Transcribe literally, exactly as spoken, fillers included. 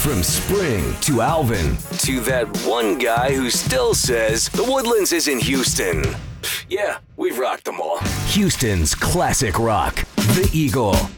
From Spring to Alvin to that one guy who still says the Woodlands is in Houston. Yeah, we've rocked them all. Houston's classic rock, The Eagle.